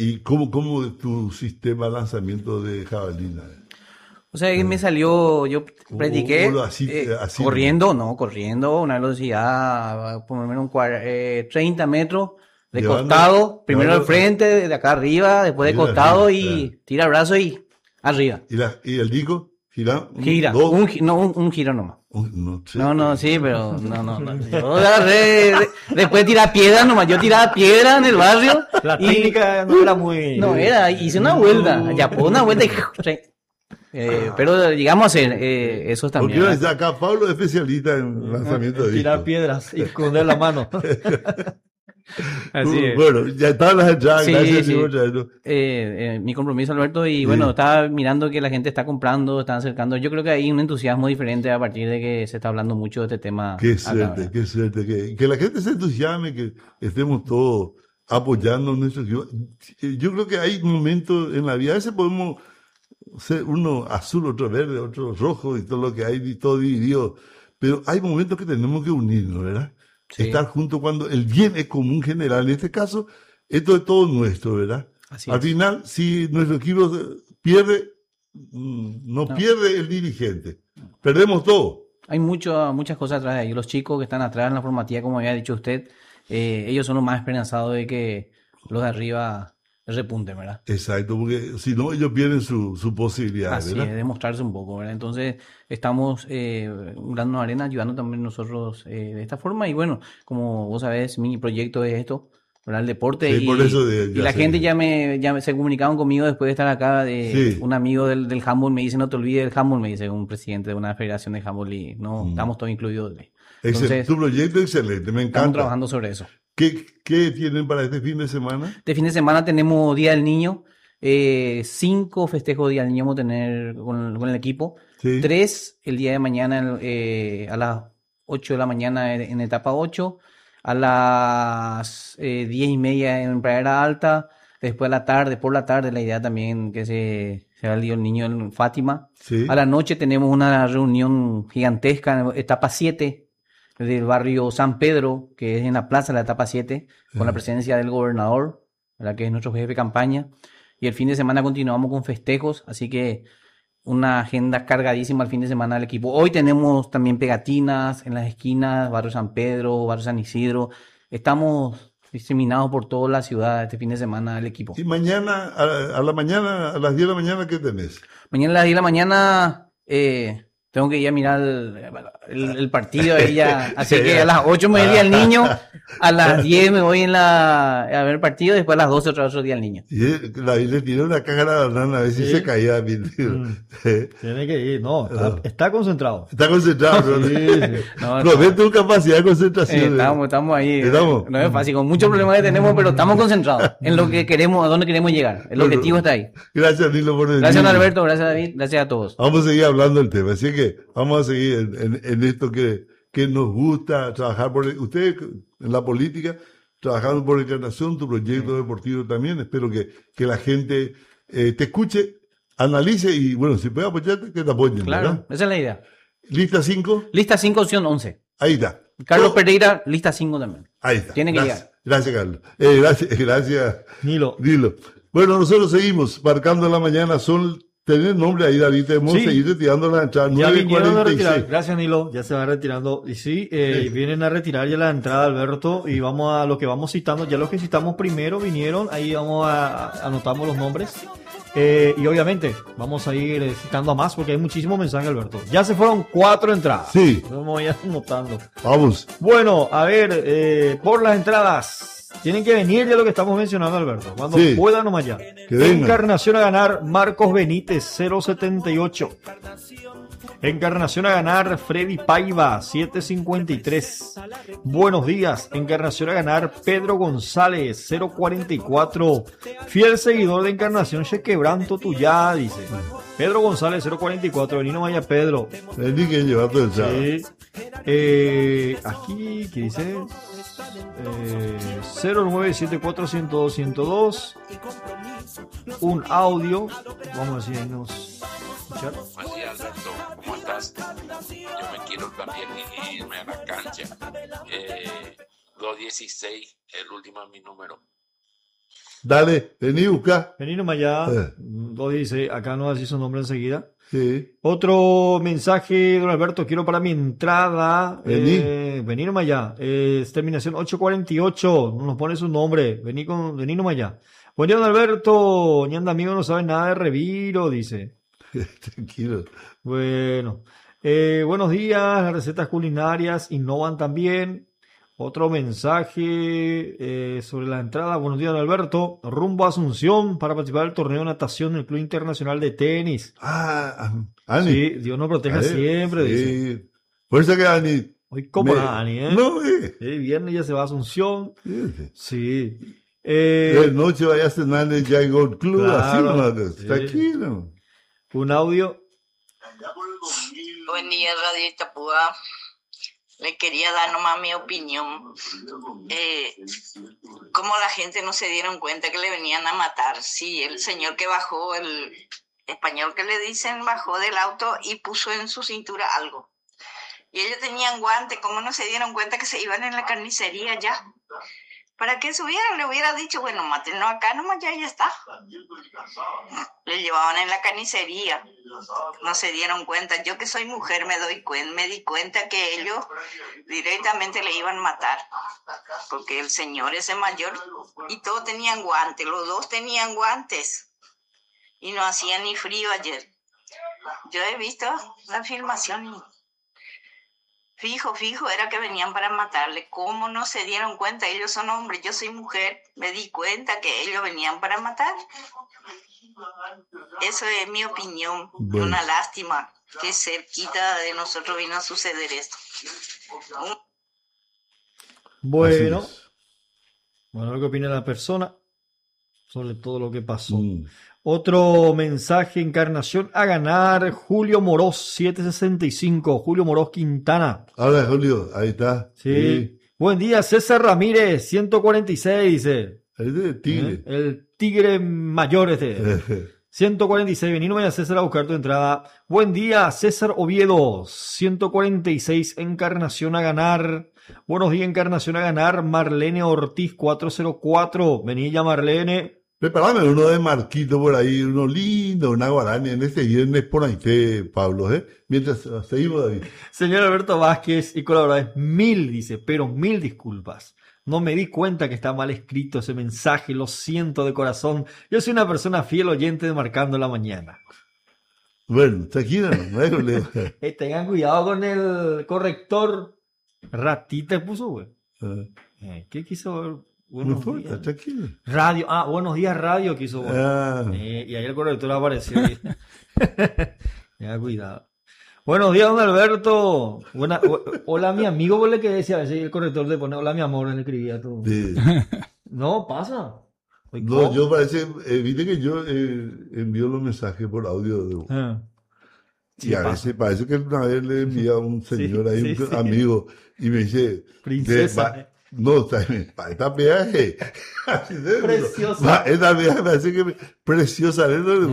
¿Y cómo es tu sistema de lanzamiento de jabalina? O sea, que me salió, yo practiqué Así corriendo, una velocidad, por lo menos 30 metros de costado, primero al frente, de acá arriba, después de costado y tira brazo y arriba. ¿Y el disco? ¿Gira? Un giro nomás. No sé. No, sí, pero no. Yo agarré, después tirar piedras nomás. Yo tiraba piedras en el barrio. La técnica no era muy... No, hice una vuelta. Ya por una vuelta y... pero llegamos a hacer eso también. Porque acá Pablo es especialista en lanzamiento de tirar disco. piedras y esconder la mano. Así es. Bueno, ya estaban las entradas. Sí, Gracias, sí. Mi compromiso, Alberto, y bueno, estaba mirando que la gente está comprando, están acercando. Yo creo que hay un entusiasmo diferente a partir de que se está hablando mucho de este tema. Qué suerte. Que la gente se entusiasme, que estemos todos apoyando nuestros. Yo creo que hay momentos en la vida, a veces podemos ser uno azul, otro verde, otro rojo y todo lo que hay, y todo dividido. Pero hay momentos que tenemos que unirnos, ¿verdad? Sí. Estar juntos cuando el bien es común general. En este caso, esto es todo nuestro, ¿verdad? Al final, si nuestro equipo pierde, no pierde el dirigente. Perdemos todo. Hay muchas cosas atrás de ahí. Los chicos que están atrás en la formativa, como había dicho usted, ellos son los más esperanzados de que los de arriba repunten, ¿verdad? Exacto, porque si no, ellos pierden su posibilidad, así ¿verdad? Es, demostrarse un poco, ¿verdad? Entonces, estamos dando arena, ayudando también nosotros de esta forma. Y bueno, como vos sabés, mi proyecto es esto, ¿verdad? El deporte. Sí, por eso y la gente ya se comunicaban conmigo después de estar acá. Un amigo del handball me dice, no te olvides del handball, me dice un presidente de una federación de handball y estamos todos incluidos. Entonces, tu proyecto es excelente, me encanta. Estamos trabajando sobre eso. ¿Qué tienen para este fin de semana? Este fin de semana tenemos Día del Niño. 5 festejos de Día del Niño vamos a tener con el equipo. Sí. 3 el día de mañana a las 8 de la mañana en etapa 8. A las 10:30 en Pradera Alta. Después por la tarde, la idea también que se haga el Día del Niño en Fátima. Sí. A la noche tenemos una reunión gigantesca en etapa 7. Del barrio San Pedro, que es en la plaza de la etapa 7, con la presencia del gobernador, ¿verdad? Que es nuestro jefe de campaña. Y el fin de semana continuamos con festejos, así que una agenda cargadísima el fin de semana del equipo. Hoy tenemos también pegatinas en las esquinas, barrio San Pedro, barrio San Isidro. Estamos diseminados por toda la ciudad este fin de semana del equipo. ¿Y mañana, a las 10 de la mañana, qué tenés? Mañana a las 10 de la mañana... tengo que ir a mirar el partido ahí ya. Así que a las 8 me voy al niño, a las 10 me voy a ver el partido, después a las 12 otro día al niño. Y David le tiró una caja a la banana a ver si se caía. Tiene que ir, está concentrado. Está concentrado, ¿no? Ve tu capacidad de concentración. Estamos ahí. No es fácil, con muchos problemas que tenemos, pero estamos concentrados en lo que queremos, a dónde queremos llegar. El objetivo está ahí. Gracias, Nilo, por venir. Gracias, Alberto, gracias, David, gracias a todos. Vamos a seguir hablando del tema, así que vamos a seguir en esto que nos gusta trabajar por ustedes en la política, trabajando por Encarnación, tu proyecto deportivo también. Espero que la gente te escuche, analice y bueno, si puede apoyarte, que te apoyen. Claro, ¿verdad? Esa es la idea. ¿Lista 5? Lista 5, opción 11. Ahí está. Carlos Pereira, lista 5 también. Ahí está. Tiene que llegar. Gracias, Carlos. Gracias, Nilo. Bueno, nosotros seguimos marcando la mañana. Tener nombre ahí, David, debemos seguir retirando la entrada. Ya vinieron a retirar. Gracias, Nilo. Ya se van retirando. Y vienen a retirar ya la entrada, Alberto. Y vamos a lo que vamos citando. Ya los que citamos primero vinieron. Ahí anotamos los nombres. Y obviamente vamos a ir citando a más porque hay muchísimos mensajes, Alberto. Ya se fueron 4 entradas. Sí. Vamos a ir anotando. Vamos. Bueno, a ver, por las entradas. Tienen que venir ya lo que estamos mencionando, Alberto. Cuando puedan nomás ya. Encarnación a ganar, Marcos Benítez, 078. Encarnación a ganar, Freddy Paiva, 753. Buenos días. Encarnación a ganar, Pedro González, 044. Fiel seguidor de Encarnación, Chequebranto Tuyá, dice. Pedro González, 044. Vení nomás ya, Pedro. Vení que lleva todo el sábado. Aquí, ¿qué dice? 0974-102-102. Un audio. Vamos a decirnos. escuchar. Así, Alberto, ¿cómo estás? Yo me quiero también irme a la cancha. 216, el último es mi número. Dale, vení busca. Vení nomás ya. 216, acá no así su nombre enseguida. Sí. Otro mensaje, don Alberto, quiero para mi entrada. Vení nomás ya. Terminación 848, nos pone su nombre. Vení nomás ya. Buen día, don Alberto. Ñanda amigo no sabe nada de Reviro, dice. Tranquilo. Bueno. Buenos días, las recetas culinarias innovan también. Otro mensaje sobre la entrada. Buenos días, don Alberto. Rumbo a Asunción para participar del torneo de natación del Club Internacional de Tenis. Ani. Sí, Dios nos proteja siempre, sí. dice. Fuerza que Ani. Hoy como Ani, ¿eh? No, viernes ya se va a Asunción. Sí. De noche vaya a cenar en el Jaigón Club, claro, así nomás. Tranquilo. Un audio. Buen día, Radio Itapúa. Le quería dar nomás mi opinión. Cómo la gente no se dieron cuenta que le venían a matar. Sí, el señor que bajó, el español que le dicen, bajó del auto y puso en su cintura algo. Y ellos tenían guantes. ¿Cómo no se dieron cuenta que se iban en la carnicería ya? ¿Para qué subieran? Le hubiera dicho, bueno, mátenlo acá nomás, ya está. Le llevaban en la carnicería. No se dieron cuenta. Yo que soy mujer me di cuenta que ellos directamente le iban a matar. Porque el señor ese mayor, y todos tenían guantes, los dos tenían guantes. Y no hacía ni frío ayer. Yo he visto la filmación y fijo, era que venían para matarle. ¿Cómo no se dieron cuenta? Ellos son hombres, yo soy mujer. Me di cuenta que ellos venían para matar. Eso es mi opinión. Bueno. Una lástima que cerquita de nosotros vino a suceder esto. Bueno, lo que opina la persona sobre todo lo que pasó. Otro mensaje, Encarnación a ganar, Julio Moroz, 765, Julio Moroz Quintana. Hola, Julio, ahí está. Sí. Buen día, César Ramírez, 146, dice. El tigre. El tigre mayor 146, vení nomás a César a buscar tu entrada. Buen día, César Oviedo, 146, Encarnación a ganar. Buenos días, Encarnación a ganar, Marlene Ortiz, 404. Vení ya, Marlene. Prepárame uno de Marquito por ahí, uno lindo, una guaraña en este viernes por ahí, Pablo, Mientras seguimos, David. Señor Alberto Vázquez y colaboradores, dice, pero 1000 disculpas. No me di cuenta que está mal escrito ese mensaje, lo siento de corazón. Yo soy una persona fiel oyente de Marcando la Mañana. Bueno, tranquila, no hay problema. Tengan cuidado con el corrector. Ratita puso, güey. ¿Qué quiso? Buenos días. Tranquilo. Radio, buenos días, radio quiso. Y ahí el corrector apareció. Tenga cuidado. Buenos días, don Alberto. Hola, mi amigo, ¿vos le que decía? A veces el corrector le pone hola, mi amor, le escribía todo. Sí. No, pasa. No, yo viste que yo envío los mensajes por audio. Y a veces parece que una vez le envía a un señor ahí, un amigo, y me dice, princesa. No, esta viaje. Preciosa. Esta viaje parece que preciosa.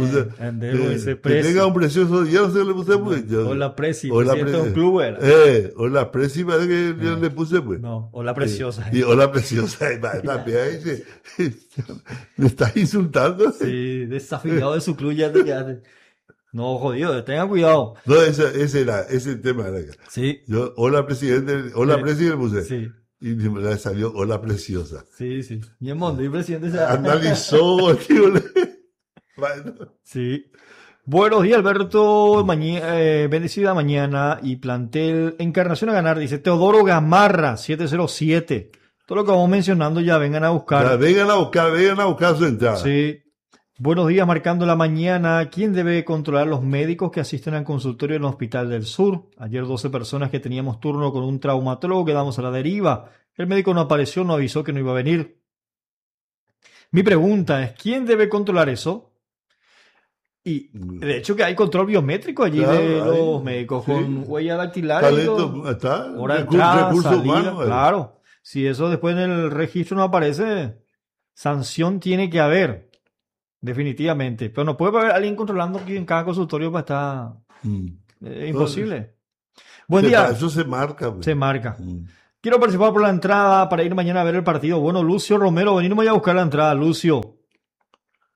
Que tenga un precioso día, no sé qué le puse, pues. Hola, Preci. Hola, un club era. Hola, Preci, parece que yo le puse, pues. No, hola, preciosa. Y hola, preciosa. Esta viaje, me estás insultando. Sí, desafiado de su club ya te quedaste. No, jodido, tengan cuidado. No, ese tema era acá. Sí. Yo, hola, presidente, hola, presidente, puse. Sí. Y le salió hola, preciosa. Sí. Y el mundo, y presidente se analizó, tío. Bueno. Sí. Buenos días, Alberto. Bendecida mañana y plantel Encarnación a ganar, dice Teodoro Gamarra, 707. Todo lo que vamos mencionando ya vengan a buscar. Ya, vengan a buscar su entrada. Sí. Buenos días, Marcando la Mañana. ¿Quién debe controlar los médicos que asisten al consultorio en el Hospital del Sur? Ayer 12 personas que teníamos turno con un traumatólogo quedamos a la deriva. El médico no apareció, no avisó que no iba a venir. Mi pregunta es, ¿quién debe controlar eso? Y de hecho que hay control biométrico allí de los médicos con huella dactilar. Está. Recursos humanos. Claro. Si eso después en el registro no aparece, sanción tiene que haber. Definitivamente. Pero no puede haber alguien controlando aquí en cada consultorio para estar... imposible. Buen día. Eso se marca. Se marca. Quiero participar por la entrada para ir mañana a ver el partido. Bueno, Lucio Romero, venimos ya a buscar la entrada, Lucio.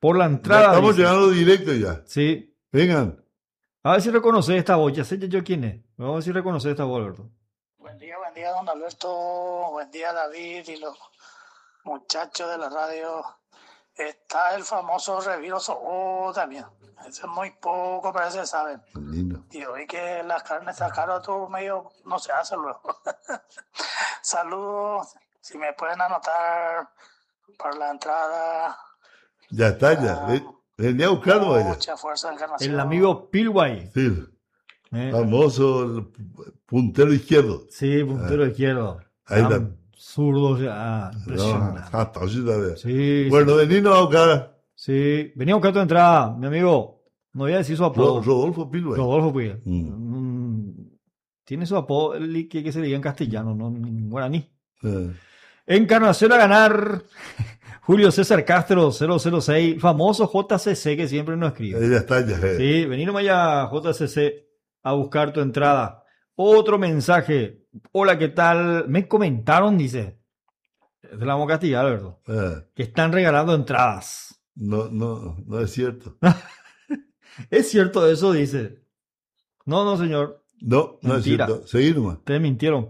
por la entrada. Estamos llegando directo ya. Sí. Vengan. A ver si reconoces esta voz. Ya sé yo quién es. Vamos a ver si reconoces esta voz, Alberto. Buen día, don Alberto. Buen día, David y los muchachos de la radio. Está el famoso Reviro también. Eso es muy poco, pero se sabe. Y hoy que las carnes están caras, todo medio no se hace luego. Saludos. Si me pueden anotar para la entrada. Ya está, ya. Venía a buscarlo allá. Mucha fuerza, Encarnación. El amigo Pilway. Sí. Famoso puntero izquierdo. Sí, puntero izquierdo. Ahí está. Zurdo, impresionante. Sí, bueno, venimos a buscar. Sí, venía a buscar tu entrada, mi amigo. No voy a decir su apodo. Rodolfo Pilway. Rodolfo Pilway. Tiene su apodo que se le diga en castellano, no en guaraní. Encarnación a ganar. Julio César Castro, 006, famoso JCC que siempre nos escribe. Ya está, ya. Sí, vení nomás ya, JCC, a buscar tu entrada. Otro mensaje. Hola, ¿qué tal? Me comentaron, dice. De la Boca Castilla, Alberto. Que están regalando entradas. No es cierto. Es cierto eso, dice. No, señor. No es cierto. Seguí nomás. Ustedes mintieron.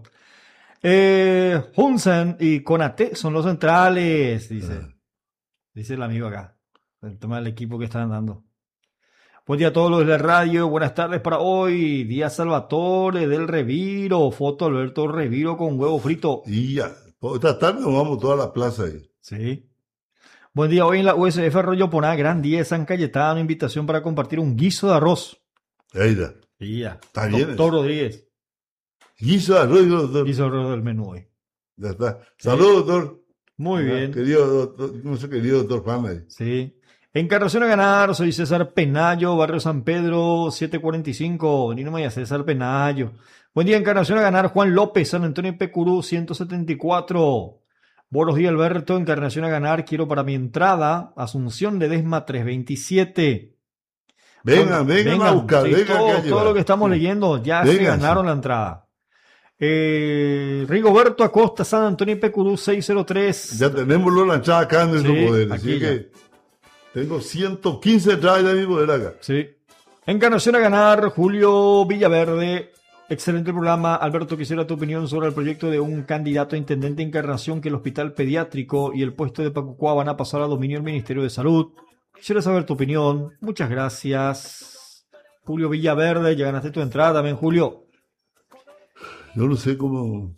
Hunsen y Conate son los centrales, dice. Dice el amigo acá. El tema del equipo que están dando. Buen día a todos los de la radio. Buenas tardes para hoy. Día Salvatore del Reviro. Foto Alberto Reviro con huevo frito. Y ya. Esta tarde nos vamos toda la plaza ahí. Sí. Buen día. Hoy en la USF Arroyo Poná, gran día de San Cayetano. Invitación para compartir un guiso de arroz. Ahí está. Y ya. Está bien. Doctor Rodríguez. Guiso de arroz, doctor. Guiso de arroz del menú hoy. Ya está. Saludos, doctor. Muy bien. Querido doctor Fama. Sí. Encarnación a ganar, soy César Penayo, Barrio San Pedro, 745. Vení nomás a César Penayo. Buen día, Encarnación a ganar, Juan López, San Antonio Pecurú, 174. Buenos días, Alberto, Encarnación a ganar, quiero para mi entrada, Asunción Ledesma 327. Vengan a buscar, sí, todo lo que estamos leyendo, ya se ganaron la entrada. Rigoberto Acosta, San Antonio Pecurú, 603. Ya tenemos los lanchados acá en nuestro poder, así que tengo 115 entradas de mi poder acá. Sí. Encarnación a ganar, Julio Villaverde. Excelente programa. Alberto, quisiera tu opinión sobre el proyecto de un candidato a intendente Encarnación que el hospital pediátrico y el puesto de Pacucuá van a pasar a dominio del Ministerio de Salud. Quisiera saber tu opinión. Muchas gracias. Julio Villaverde, ya ganaste tu entrada también, Julio. Yo no sé cómo.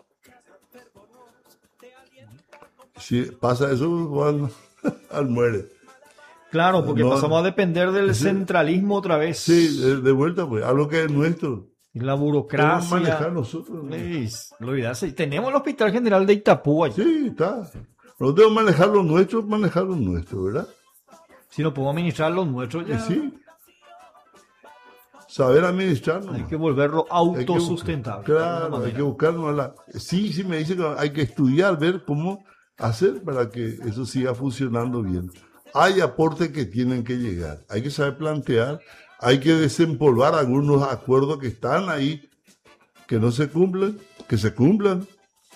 Si pasa eso, Juan, al muere. Claro, porque pasamos a depender del centralismo otra vez. Sí, de vuelta, pues, algo que es nuestro. Y la burocracia. Podemos manejar nosotros. No olvidarse. Tenemos el Hospital General de Itapúa. Sí, está. Nosotros debemos manejar lo nuestro, ¿verdad? Si no podemos administrar lo nuestro, ya. Sí. Saber administrarnos. Hay que volverlo autosustentable. Claro, hay que buscarnos Sí, me dice que hay que estudiar, ver cómo hacer para que eso siga funcionando bien. Hay aportes que tienen que llegar. Hay que saber plantear. Hay que desempolvar algunos acuerdos que están ahí, que no se cumplen, que se cumplan.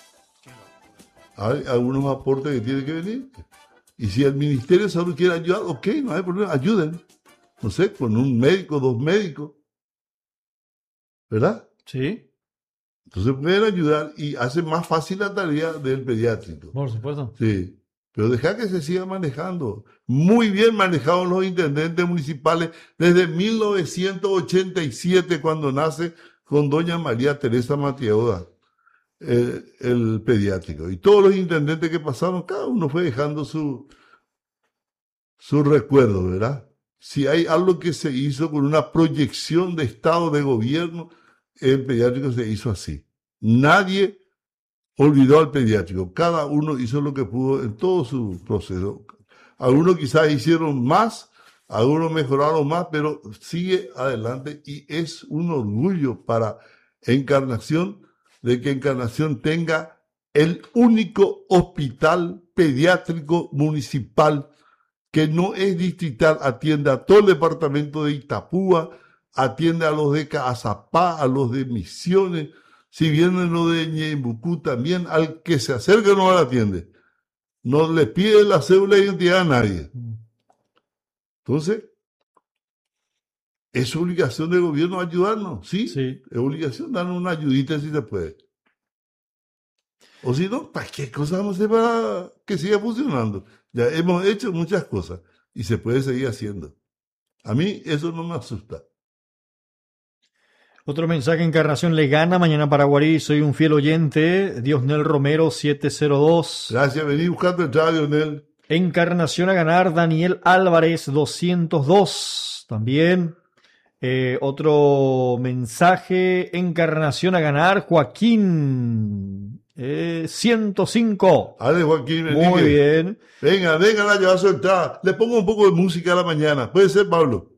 Hay algunos aportes que tienen que venir. Y si el Ministerio de Salud quiere ayudar, ok, no hay problema, ayuden. No sé, con un médico, 2 médicos. ¿Verdad? Sí. Entonces pueden ayudar y hace más fácil la tarea del pediátrico. Por supuesto. Sí. Pero deja que se siga manejando. Muy bien manejados los intendentes municipales desde 1987, cuando nace con doña María Teresa Matiaoda, el pediátrico. Y todos los intendentes que pasaron, cada uno fue dejando su recuerdo, ¿verdad? Si hay algo que se hizo con una proyección de estado de gobierno, el pediátrico se hizo así. Nadie olvidó al pediátrico. Cada uno hizo lo que pudo en todo su proceso. Algunos quizás hicieron más, algunos mejoraron más, pero sigue adelante y es un orgullo para Encarnación de que Encarnación tenga el único hospital pediátrico municipal que no es distrital, atiende a todo el departamento de Itapúa, atiende a los de Caazapá, a los de Misiones. Si vienen los de Ñembucú también, al que se acerque no lo atiende. No le pide la cédula de identidad a nadie. Entonces, es obligación del gobierno ayudarnos, ¿sí? Sí. Es obligación darnos una ayudita si se puede. O si no, ¿para qué cosa vamos a hacer para que siga funcionando? Ya hemos hecho muchas cosas y se puede seguir haciendo. A mí eso no me asusta. Otro mensaje, Encarnación le gana mañana Paraguarí, soy un fiel oyente, Diosnel Romero 702. Gracias, vení buscando el radio, Diosnel. Encarnación a ganar, Daniel Álvarez 202. También otro mensaje, Encarnación a ganar, Joaquín 105. Dale, Joaquín, muy bien. Venga, la lleva a soltar. Le pongo un poco de música a la mañana. ¿Puede ser, Pablo?